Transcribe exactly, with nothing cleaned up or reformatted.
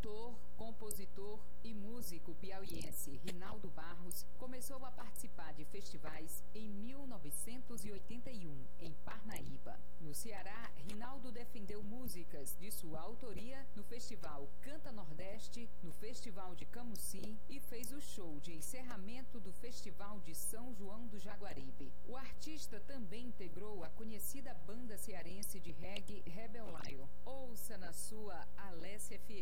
cantor, compositor e músico piauiense Rinaldo Barros começou a participar de festivais em mil novecentos e oitenta e um, em Parnaíba. No Ceará, Rinaldo defendeu músicas de sua autoria no Festival Canta Nordeste, no Festival de Camusim e fez o show de encerramento do Festival de São João do Jaguaribe. O artista também integrou a conhecida banda cearense de reggae Rebel Lion. Ouça na sua Alessia F